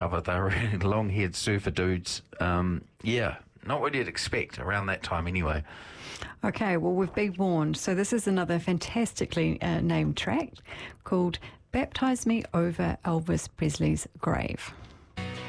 cover. They were really long-haired surfer dudes. Not what you'd expect around that time anyway. Okay, well, we've been warned. So this is another fantastically named track called Baptise Me Over Elvis Presley's Grave.